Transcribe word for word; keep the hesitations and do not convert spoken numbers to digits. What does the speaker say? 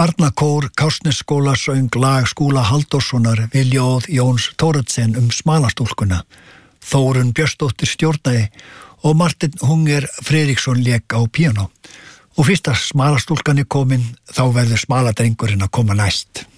Barnakór Kársnesskóla söng lag Skúla Halldórssonar við ljóð Jóns Thoroddsen um Smalastúlkuna. Þórunn Björnsdóttir stjórnaði og Martin Hunger Friðriksson lék á píanó. Og fyrst að Smalastúlkan er komin, þá verður Smaladrengurinn að koma næst.